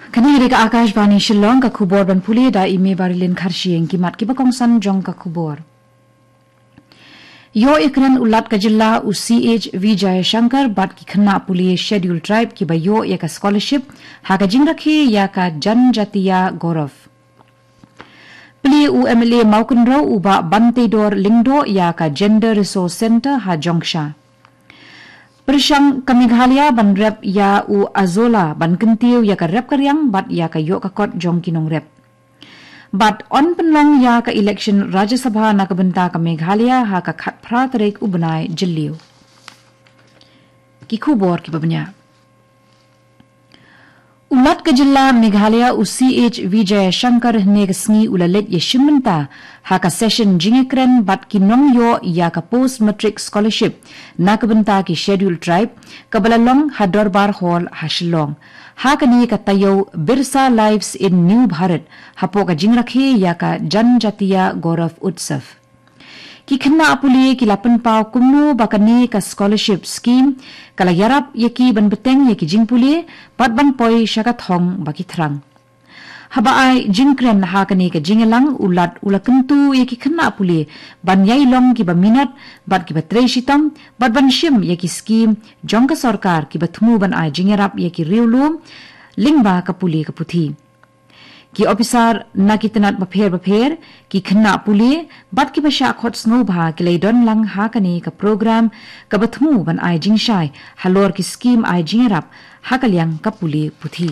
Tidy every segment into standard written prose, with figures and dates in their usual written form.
Kaniri ka Akashvani Shillong ka khubor ban puli da ime barilin kharshiyeng kimat ki bakongsan jong ka khubor. Yo ikran ulat ka jilla u CH Vijay Shankar bat ki khanna puli schedule tribe ki ba yo ya ka scholarship ha ka jing rakhi ya ka Janjatiya Gaurav. Pli u MLA Maukunro u ba Bante Dor Lingdo ya ka Gender Resource Center ha Jongsha. Persyang ke Meghalaya ban rep ya u Azola ban kentiu ya ka rep karyang bat ya ka yo ka kot jong kinong rep. Bat on penlong ya ka election Rajya Sabha na kabenta ka Meghalaya ha ka khat pratarek u benai jeliu. Ki khubor ki babnya. Ulat ke jilla Meghalaya u CH Vijay Shankar ne sngi ulalet ye shimenta ha ka session jingekren bat ki nong yo ya ka post matric scholarship na kabenta ki schedule tribe kabalalong ha Darbar Hall ha Shillong ha ka ni ka tayo Birsa Lives in New Bharat ha po ka jingrakhe ya ka Janjatiya Gaurav Utsav. Ki khanna apuli ki lapan pau kumnu bakani ka scholarship scheme kala yarap yaki ban beteng yaki jingpuli pat ban poi syakat hong baki thrang. Habaai jingkren ha kani ka jingelang ulat ulakentu yaki khanna apuli ban yai long ki ba minat bat ki ba treshitam bat ban shim yaki scheme jongka sarkar ki ba thumu ban ai jingerap yaki riulum lingba ka puli ka puthi. Ki officer na kitanat bapher ki khanna puli bat ki basha khot snow bha ki leidon lang ha kani ka program ka bathmu ban ai jingshai halor ki scheme ai jingerap ha kalyang ka puli puthi.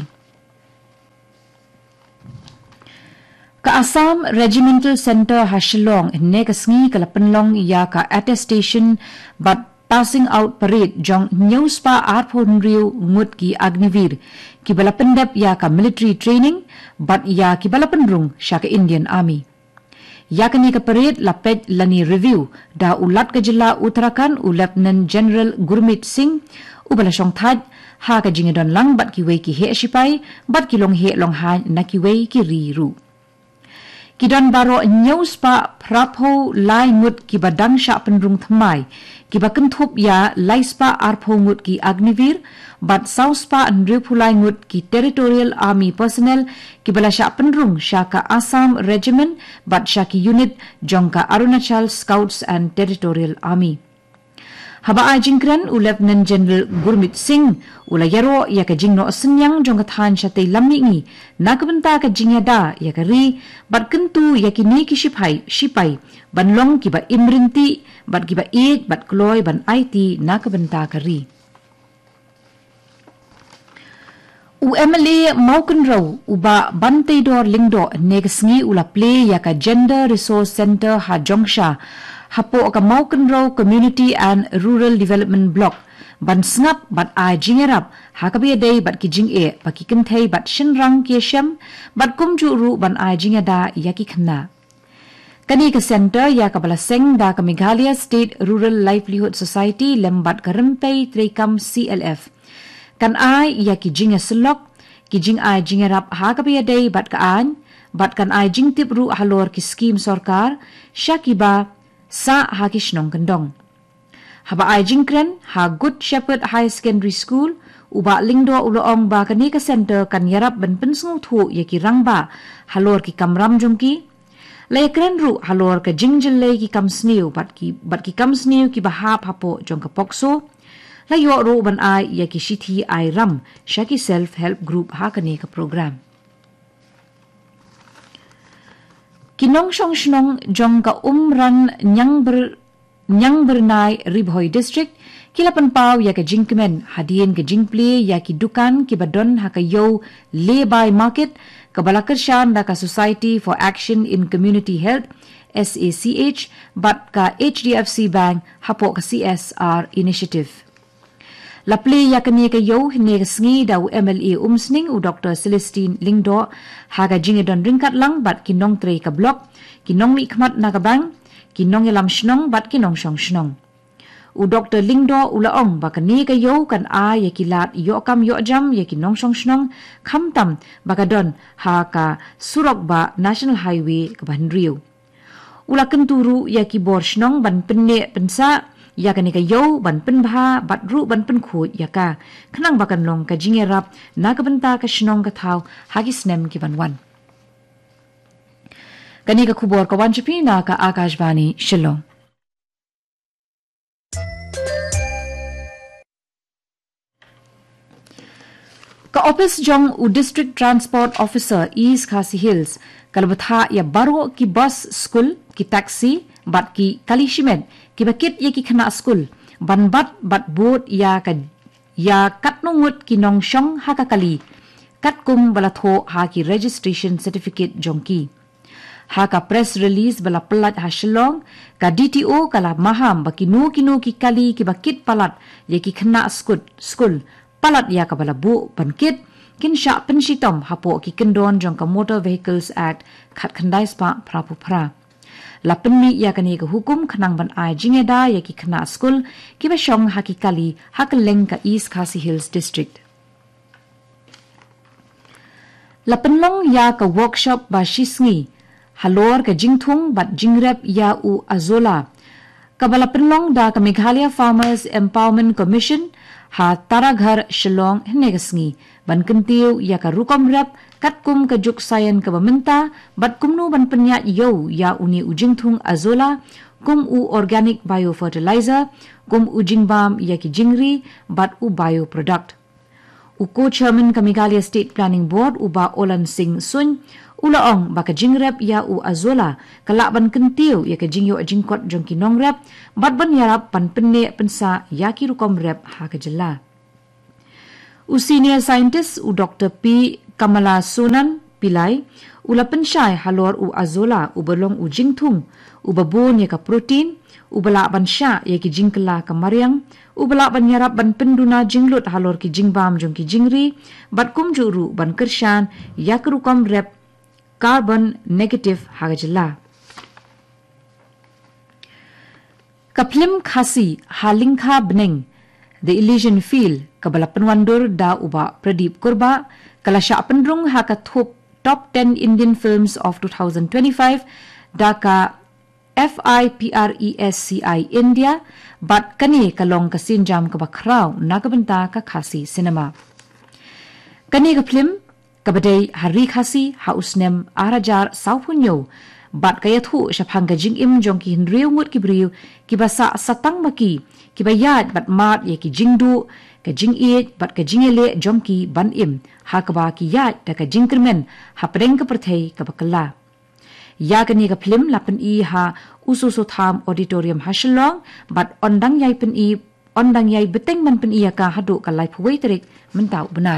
Ka Assam Regimental Center ha Shillong ne ka sngi ka lapanlong ya ka attestation but passing out parade jong nyuspa arphon riu ngut ki Agnivir ki balapendap ya ka military training but ya ki balapendrung sya ka Indian Army. Ya ka ni ka parade lapet lani review da ulat ka jilla Uttarakhand u Lieutenant General Gurmeet Singh u balasong thaj ha ka jingedon lang bat ki wei ki he sipai bat ki long he long ha na ki wei ki ri ru. Kidan baro nyaus pa prapho lai ngut ki badang sya pendrung thamai ki bakentup ya laispa arpho ngut ki Agnivir bat sauspa andripulai ngut ki Territorial Army personnel ki bala sya pendrung sya ka Assam Regiment bat sya ki unit jongka Arunachal Scouts and Territorial Army. Haba jingkren u Lieutenant General Gurmeet Singh ula yaro ya ka jingno senyang jong ka than sya te lamni ngi na kabenta ka jingyada ya ka ri bat kentu ya ki ni ki sipai ban long ki ba imrinti bat ki ba eat bat kloy ban IT na kabenta ka ri. U MLA Maukunro uba Bante Dor Lingdo negsngi ula play ya ka Gender Resource Center ha Jongsha hapo ka Maukunro Community and Rural Development Block ban snap bat ai jingerap ha ka be day bat ki jing e ba ki kenthei bat shinrang ki shem bat kumju ru ban ai jingada ya ki khanna. Kani ka center ya ka balaseng da ka Meghalaya State Rural Livelihood Society lembat ka rempei trekam CLF. Kan ai ya ki jinga selok ki jing ai jingerap ha ka be day bat ka an bat kan ai jing tip ru halor ki scheme sarkar syakiba sa ha ki shnong kendong. Haba ai jingkren ha Good Shepherd High Secondary School uba lingdo uloong ba kani ka center kan yarap ban pensngu thu ya ki rangba halor ki kamram jumki lekren ru halor ka jingjel le ki kamsniu bat ki kamsniu ki bahap hapo jong ka pokso la yo ru ban ai ya ki shithi ai ram shaki self help group ha kani ka program. Kinong shong shnong jong ka umran nyang bernai Ribhoi district kilapan pau ya ka jingkemen hadien ka jingple ya ki dukan ki badon ha ka yo lay-by market ka balakershan da ka Society for Action in Community Health SACH bat ka HDFC Bank hapo ka CSR initiative. Laple ya kani ka yo ne sngi da MLA umsning u Dr. Celestine Lingdo ha ka jingedon ringkat lang bat kinong tre ka block kinong mi khmat na ka bang kinong elam shnong bat kinong shong shnong. U Dr. Lingdo ulaong ba kani ka yo kan a ya kilat yo kam yo jam ya kinong shong shnong khamtam bakadon ha ka surok ba National Highway ka Banrio. Ula kenturu ya ki bor shnong ban penne pensa ya ka ni ka yo ban pen bha bat ru ban pen khut ya ka khnang bakan long ka jingerap na ka banta ka shnong ka thau hagi snem ki ban wan kani ka khubor ka wan chipi na ka Akashvani Shillong ka office jong u district transport officer East Khasi Hills kalbatha ya baro ki bus school ki taxi bat ki kalishimen ki bakit ya ki khana school ban bat boat ya kat nungut ki nong shong ha ka kali kat kum balatho ha ki registration certificate jongki ha ka press release bala pelat ha Shillong ka DTO kala maham baki nu ki kali ki bakit palat ya ki khana school palat ya ka bala bu bankit kin sha penshitom hapo ki kendon jong ka Motor Vehicles Act khat khandai spa pra lapenmi ya kani ka hukum khanang ban ai jingeda ya ki khana school ki ba shong ha ki kali ha ka leng ka East Khasi Hills district lapenlong ya ka workshop ba shisngi halor ka jingthung bat jingrep ya u azola ka bala penlong da ka Meghalaya Farmers Empowerment Commission ha taraghar Shillong hnegasngi ban kentiu ya ka rukom rep katkum ka juk sayan ka bamenta bat kumnu ban penya yo ya uni ujingthung azola kum u organic biofertilizer kum u jingbam ya ki jingri bat u bioproduct u co-chairman ka Meghalaya State Planning Board u ba Olan Singh Sun ulaong baka jingrep ya u azola kala ban kentiu ya ka jingyo jingkot jong ki nong rep bat ban yarap pan penne pensa ya ki rukom rep ha ka jela u senior scientist u Dr. P. Kamala Sonan Pilai ula pensyai halor u azola u belong u jingthung u babon ya ka protein u bala ban sya ya ki jingkela ka mariang u bala ban yarap ban penduna jinglut halor ki jingbam jong ki jingri bat kum juru ban kershan ya ki rukom rep carbon negative hagajla kaplim khasi halingkha bneng the Elysian Field kabala penwandur da uba Pradeep Kurba kala sha pendrung ha ka top 10 Indian films of 2025 da ka FIPRESCI India bat kani kalong ka sinjam ka bakraw nagabanta ka khasi cinema kani ka film kabadai hari khasi hausnem arajar saupunyo bat kaya thu shaphang ka jing im jong ki hinriu ngut ki briu ki basa satang maki ki bayat bat mat ye ki jingdu ka jing it bat ka jingele jong ki ban im ha ka ba ki yat da ka jingkermen ha preng ka perthei ka bakala ya kani ka film lapen i ha ususo tham auditorium ha Shillong bat ondang yai beteng man pen i ka hadu ka lai phuwei terik mentau benai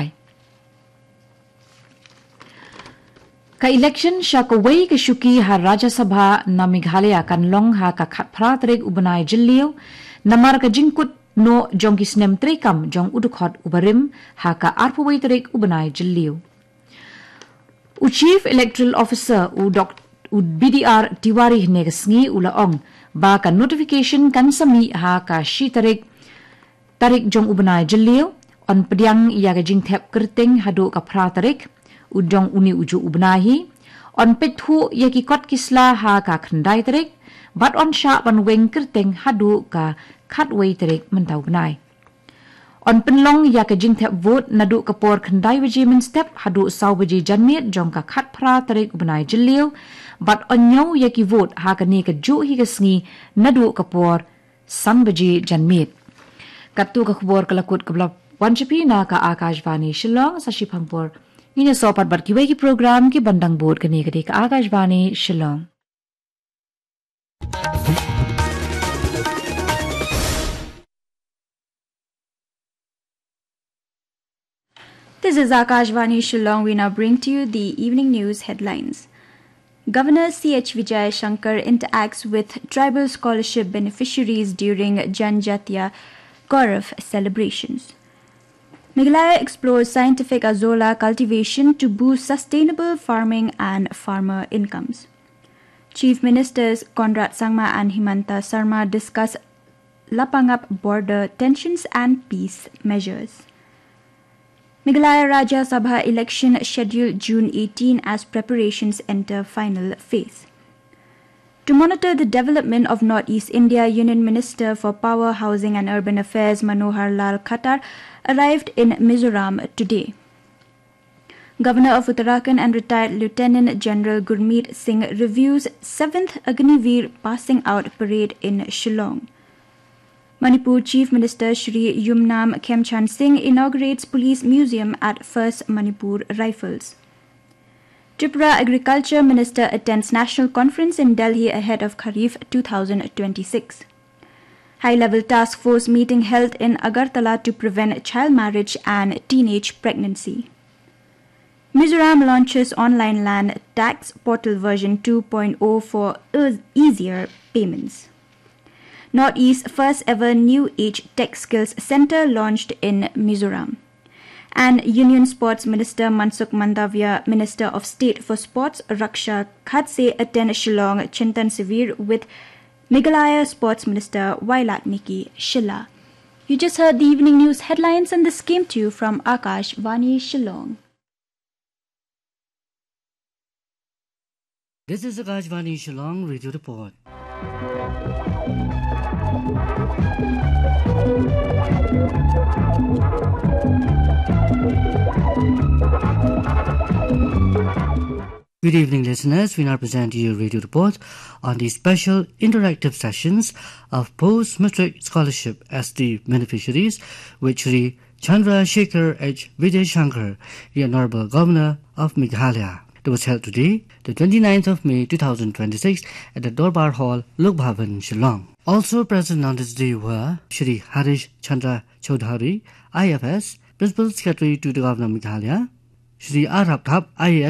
ka election sha ka wei ka shuki ha Rajya Sabha na Meghalaya kanlong ha ka khatphra trek ubanai jilliu namar ka jingkut no jong kisnem trekam jong udukhot ubarim ha ka arpwei trek ubanai jilliu u chief electoral officer u BDR Tiwari hnegasngi ulaong ba ka notification kan sami ha ka shi tarik jong ubanai jilliu on pediang ya ka jingthep kerteng hadu ka phra tarik udong uni uju ubnahi on pethu yaki kot kisla ha ka khandai trek bat on sha ban weng kerteng hadu ka khatwei trek mentau gnai on penlong ya ka jingthep vote nadu kapor khandai wajimen step hadu saw baji janmet jong ka khat phra trek ubnai jilliu bat on nyo yaki vote ha ka ni ka ju hi ka sngi nadu kapor sam baji janmet katu ka khbor kalakut kabla wanchapi na ka Akashvani Shillong sashi phangpor ine sopat bar ki wei ki program ki bandang board kane kade ka Akashvani Shillong This is Akashvani Shillong. We now bring to you the evening news headlines. Governor C.H. Vijay Shankar interacts with tribal scholarship beneficiaries during Janjatiya Gaurav celebrations. Meghalaya explores scientific azola cultivation to boost sustainable farming and farmer incomes. Chief Ministers Conrad Sangma and Himanta Sarma discuss Lapangap border tensions and peace measures. Meghalaya Rajya Sabha election scheduled June 18 as preparations enter final phase. To monitor the development of Northeast India, Union Minister for Power, Housing and Urban Affairs Manohar Lal Khattar arrived in Mizoram today. Governor of Uttarakhand and retired Lieutenant General Gurmeet Singh reviews 7th Agniveer Passing Out Parade in Shillong. Manipur Chief Minister Shri Yumnam Khemchand Singh inaugurates Police Museum at 1st Manipur Rifles. Tripura Agriculture Minister attends National Conference in Delhi ahead of Kharif 2026. High-level task force meeting held in Agartala to prevent child marriage and teenage pregnancy. Mizoram launches online land tax portal version 2.0 for easier payments. Northeast first ever New Age Tech Skills Center launched in Mizoram. And Union Sports Minister Mansukh Mandavia, Minister of State for Sports Raksha Khatse attend Shillong Chintan Sivir with Meghalaya Sports Minister Wailatniki Shilla. You just heard the evening news headlines and this came to you from Akash Vani Shillong. This is Akashvani Shillong Radio Report. Good evening, listeners. We now present you a radio report on the special interactive sessions of post-matric scholarship as the beneficiaries, which Sri Chandrasekhar H. Vijay Shankar, the Honorable Governor of Meghalaya. It was held today, the 29th of May 2026, at the Dorbar Hall, Lok Bhavan, Shillong. Also present on this day were Shri Harish Chandra Chaudhary, IFS, Principal Secretary to the Governor of Meghalaya, Shri R. Rabthap, IAS,